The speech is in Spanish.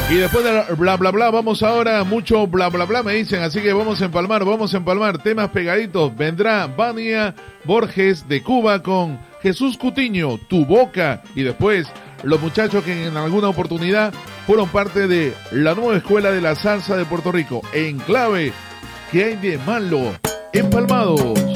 Y después de bla bla bla, vamos ahora, mucho bla bla bla me dicen, así que vamos a empalmar temas pegaditos. Vendrá Vania Borges de Cuba con Jesús Cutiño, Tu Boca, y después los muchachos que en alguna oportunidad fueron parte de la nueva escuela de la salsa de Puerto Rico, Enclave, ¿qué hay de malo? Empalmados.